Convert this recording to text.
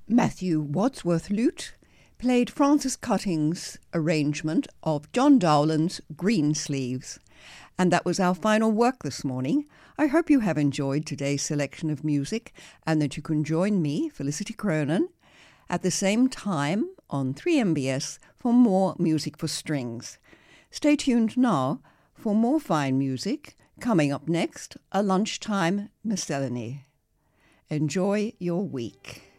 Matthew Wadsworth Lute played Francis Cutting's arrangement of John Dowland's Greensleeves. And that was our final work this morning. I hope you have enjoyed today's selection of music and that you can join me, Felicity Cronin, at the same time on 3MBS for more music for strings. Stay tuned now for more fine music. Coming up next, a lunchtime miscellany. Enjoy your week.